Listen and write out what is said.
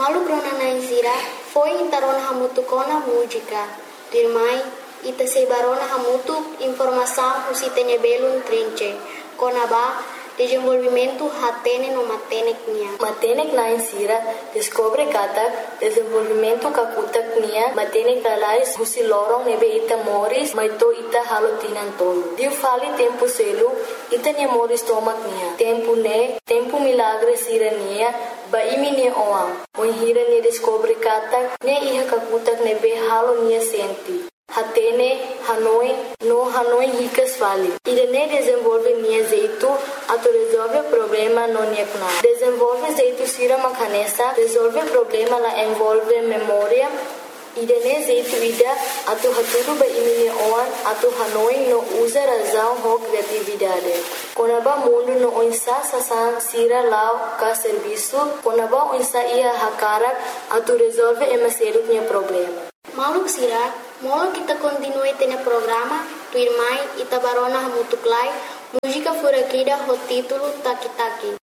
Malu krona naisira foi intarona hamutu kona música. Dirmai ita sebarona hamutu informação usitenya belun trinche. Kona ba desenvolvimento hatene no matenek nia. Matenek naisira descobre kata desenvolvimento kakutak nia matenek dalais husi lorong nebe ita moris maito ita halotinan tolu. Diu fali tempo selu ita nia moris tomak nia. Tempo milagre sira nia ba imi nia oang. Mohira nia descobre kata nia iha kakutak nebe halo nia senti. Hatene, Hanoi ricas fali. Irene desenvolve nia zeito, ato resolve problema no nia kuna. Desenvolve zeito sira makanesa, resolve problema la envolve memória. Irene zeito ida, ato haturu ba imini oan, ato Hanoi no usa razão ho criatividade. Konaba mundo no oinsa sasan sira lao ka serviço, konaba oinsa ia hakarak, ato resolve emaseru nia problema. Malu sira, molo kita continue tene programa, tu irmai ita barona hamutuklai, música furaquida ho título Taki Taki.